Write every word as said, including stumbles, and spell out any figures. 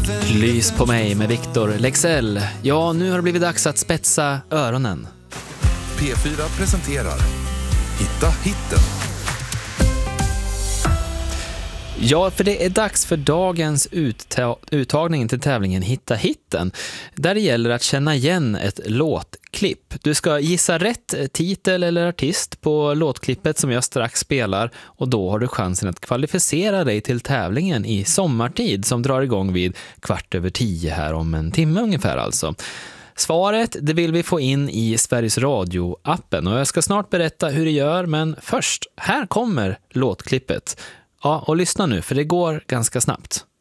Lys på mig med Victor Lexell. Ja, nu har det blivit dags att spetsa öronen. P fyra presenterar Hitta hitten. Ja, för det är dags för dagensutta- uttagning till tävlingen Hitta hitten. Där det gäller att känna igen ett låtklipp. Du ska gissa rätt titel eller artist på låtklippet som jag strax spelar. Och då har du chansen att kvalificera dig till tävlingen i sommartid som drar igång vid kvart över tio här om en timme ungefär alltså. Svaret, det vill vi få in i Sveriges Radio-appen. Och jag ska snart berätta hur det gör, men först, här kommer låtklippet. Ja, och lyssna nu, för det går ganska snabbt.